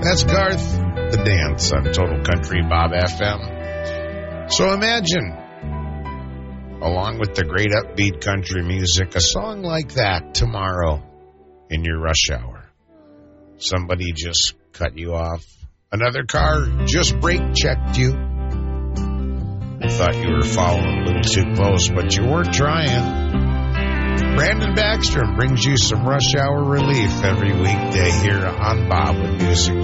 That's Garth, The Dance on Total Country Bob FM. So imagine, along with the great upbeat country music, a song like that tomorrow in your rush hour. Somebody just cut you off. Another car just brake checked you. Thought you were following a little too close, but you weren't trying. Brandon Backstrom brings you some rush hour relief every weekday here on Bob with Music